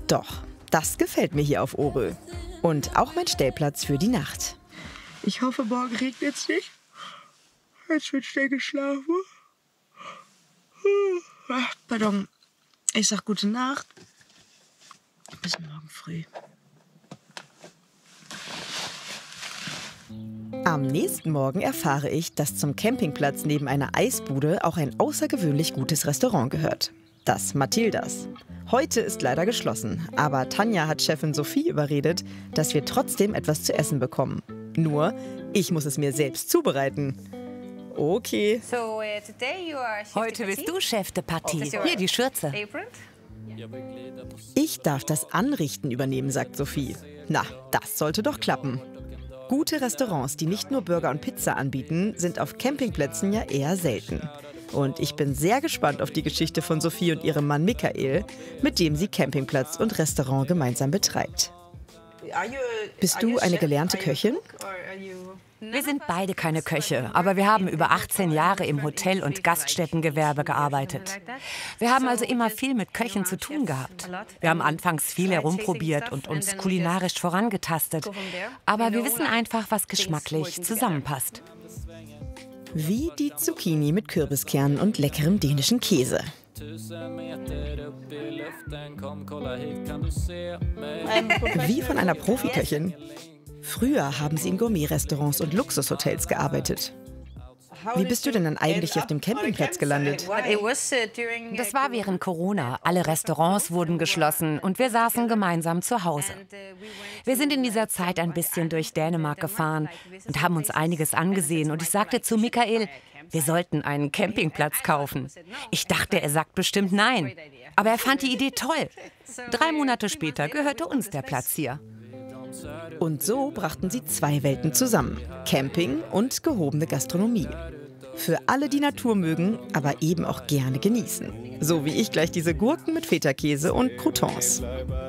Doch, das gefällt mir hier auf Orö. Und auch mein Stellplatz für die Nacht. Ich hoffe, morgen regnet es nicht. Jetzt wird schnell geschlafen. Pardon. Ich sag gute Nacht. Bis morgen früh. Am nächsten Morgen erfahre ich, dass zum Campingplatz neben einer Eisbude auch ein außergewöhnlich gutes Restaurant gehört. Das Matildas. Heute ist leider geschlossen, aber Tanja hat Chefin Sophie überredet, dass wir trotzdem etwas zu essen bekommen. Nur, ich muss es mir selbst zubereiten. Okay. Heute bist du Chef de Partie. Hier die Schürze. Ich darf das Anrichten übernehmen, sagt Sophie. Na, das sollte doch klappen. Gute Restaurants, die nicht nur Burger und Pizza anbieten, sind auf Campingplätzen ja eher selten. Und ich bin sehr gespannt auf die Geschichte von Sophie und ihrem Mann Michael, mit dem sie Campingplatz und Restaurant gemeinsam betreibt. Bist du eine gelernte Köchin? Wir sind beide keine Köche, aber wir haben über 18 Jahre im Hotel- und Gaststättengewerbe gearbeitet. Wir haben also immer viel mit Köchen zu tun gehabt. Wir haben anfangs viel herumprobiert und uns kulinarisch vorangetastet. Aber wir wissen einfach, was geschmacklich zusammenpasst. Wie die Zucchini mit Kürbiskernen und leckerem dänischen Käse. Wie von einer Profiköchin. Früher haben sie in Gourmet-Restaurants und Luxushotels gearbeitet. Wie bist du denn dann eigentlich hier auf dem Campingplatz gelandet? Das war während Corona. Alle Restaurants wurden geschlossen und wir saßen gemeinsam zu Hause. Wir sind in dieser Zeit ein bisschen durch Dänemark gefahren und haben uns einiges angesehen. Und ich sagte zu Michael, wir sollten einen Campingplatz kaufen. Ich dachte, er sagt bestimmt nein. Aber er fand die Idee toll. 3 Monate später gehörte uns der Platz hier. Und so brachten sie 2 Welten zusammen. Camping und gehobene Gastronomie. Für alle, die Natur mögen, aber eben auch gerne genießen. So wie ich gleich diese Gurken mit Feta-Käse und Croutons.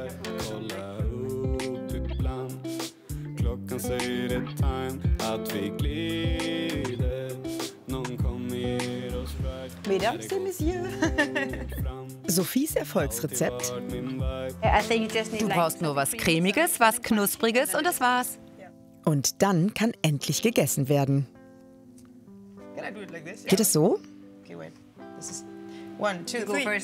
Mesdames et Messieurs. Sophies Erfolgsrezept? Du brauchst nur was Cremiges, was Knuspriges und das war's. Und dann kann endlich gegessen werden. Geht es so? Okay, wait. This is 1, 2, 3.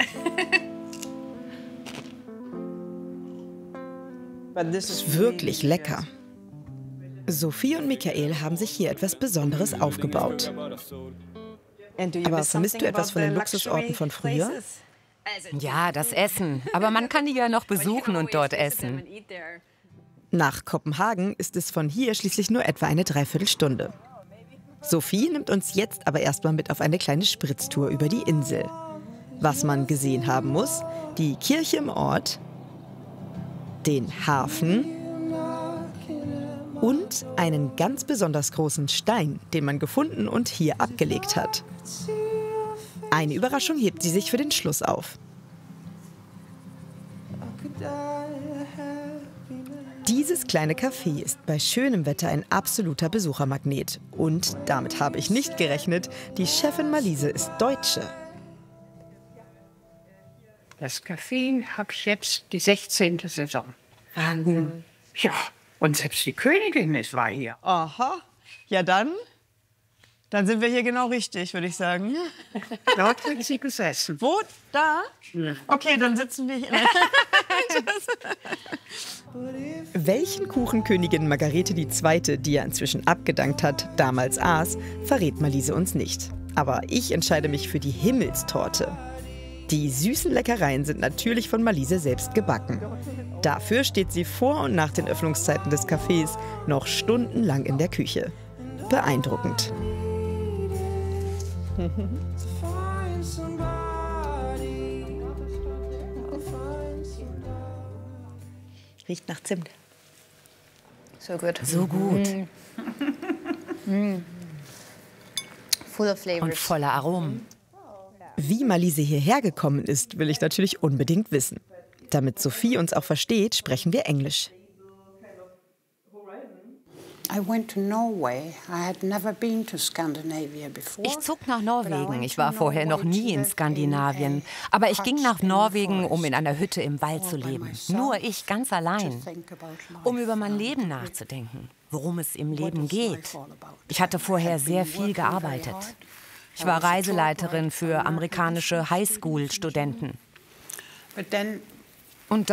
Das ist wirklich lecker. Sophie und Michael haben sich hier etwas Besonderes aufgebaut. Aber vermisst du etwas von den Luxusorten von früher? Ja, das Essen. Aber man kann die ja noch besuchen und dort essen. Nach Kopenhagen ist es von hier schließlich nur etwa eine Dreiviertelstunde. Sophie nimmt uns jetzt aber erstmal mit auf eine kleine Spritztour über die Insel. Was man gesehen haben muss: die Kirche im Ort, den Hafen und einen ganz besonders großen Stein, den man gefunden und hier abgelegt hat. Eine Überraschung hebt sie sich für den Schluss auf. Dieses kleine Café ist bei schönem Wetter ein absoluter Besuchermagnet. Und damit habe ich nicht gerechnet, die Chefin Malise ist Deutsche. Das Café hat jetzt die 16. Saison. Wahnsinn. Ja, und selbst die Königin war hier. Aha. Ja, dann sind wir hier genau richtig, würde ich sagen. Dort hat sie gesessen. Wo? Da? Ja. Okay, dann sitzen wir hier. Welchen Kuchen Königin Margarete II., die ja inzwischen abgedankt hat, damals aß, verrät Malise uns nicht. Aber ich entscheide mich für die Himmelstorte. Die süßen Leckereien sind natürlich von Malise selbst gebacken. Dafür steht sie vor und nach den Öffnungszeiten des Cafés noch stundenlang in der Küche. Beeindruckend. Riecht nach Zimt. So gut. So gut. Full of flavors. Und voller Aromen. Wie Malise hierher gekommen ist, will ich natürlich unbedingt wissen. Damit Sophie uns auch versteht, sprechen wir Englisch. Ich zog nach Norwegen. Ich war vorher noch nie in Skandinavien. Aber ich ging nach Norwegen, um in einer Hütte im Wald zu leben. Nur ich, ganz allein. Um über mein Leben nachzudenken, worum es im Leben geht. Ich hatte vorher sehr viel gearbeitet. Ich war Reiseleiterin für amerikanische Highschool-Studenten.